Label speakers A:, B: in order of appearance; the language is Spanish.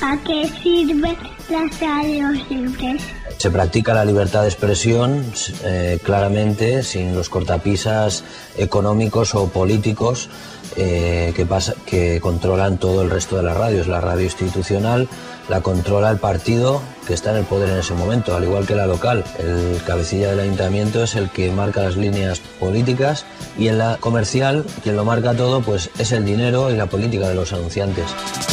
A: ¿Para qué sirven las radios libres?
B: Se practica la libertad de expresión claramente, sin los cortapisas económicos o políticos que controlan todo el resto de las radios. La radio institucional la controla el partido que está en el poder en ese momento, al igual que la local. El cabecilla del ayuntamiento es el que marca las líneas políticas, y en la comercial quien lo marca todo pues es el dinero y la política de los anunciantes.